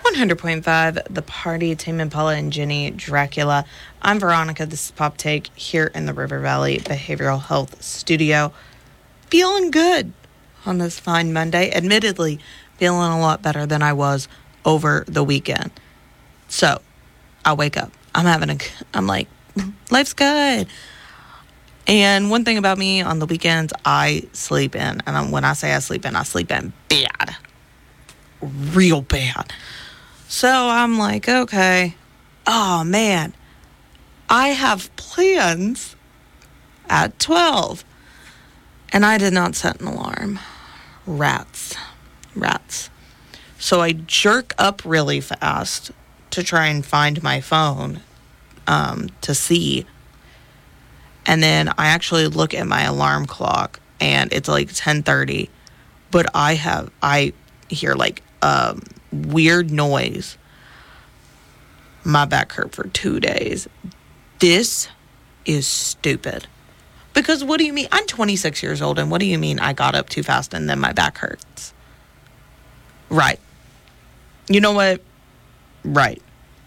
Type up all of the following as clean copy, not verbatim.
100.5, The Party, Tame Impala and Jenny Dracula. I'm Veronica. This is Pop Take here in the River Valley Behavioral Health Studio. Feeling good on this fine Monday. Admittedly, feeling a lot better than I was over the weekend. So, I wake up. I'm like, life's good. And one thing about me, on the weekends, I sleep in. And when I say I sleep in bad. Real bad. So I'm like, okay, oh man, I have plans at 12. And I did not set an alarm. Rats. So I jerk up really fast to try and find my phone to see. And then I actually look at my alarm clock and it's like 10:30. But I hear like weird noise. My back hurt for 2 days. This is stupid. Because what do you mean? I'm 26 years old, and what do you mean I got up too fast and then my back hurts? Right. You know what? Right.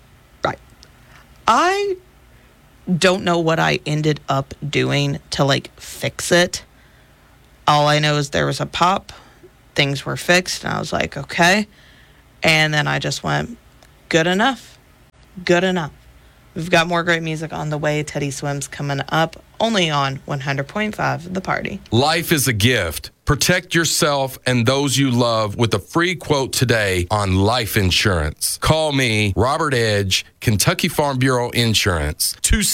I don't know what I ended up doing to, like, fix it. All I know is there was a pop. Things were fixed, and I was like, okay. And then I just went, good enough. We've got more great music on the way. Teddy Swims coming up, only on 100.5 The Party. Life is a gift. Protect yourself and those you love with a free quote today on life insurance. Call me, Robert Edge, Kentucky Farm Bureau Insurance,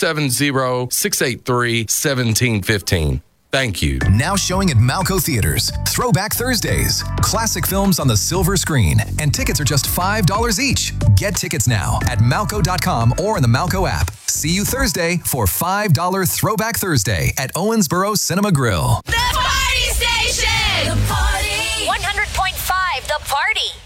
270-683-1715. Thank you. Now showing at Malco Theaters, Throwback Thursdays. Classic films on the silver screen, and tickets are just $5 each. Get tickets now at Malco.com or in the Malco app. See you Thursday for $5 Throwback Thursday at Owensboro Cinema Grill. The Party Station! The Party! 100.5 The Party.